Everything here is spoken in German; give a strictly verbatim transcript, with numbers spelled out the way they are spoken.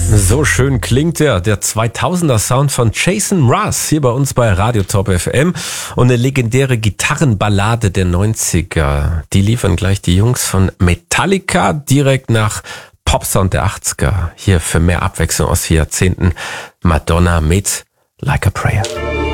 So schön klingt er, der zweitausender Sound von Jason Mraz, hier bei uns bei Radio Top F M. Und eine legendäre Gitarrenballade der neunziger. Die liefern gleich die Jungs von Metallica direkt nach Popsound der achtziger. Hier für mehr Abwechslung aus vier Jahrzehnten Madonna mit Like a Prayer.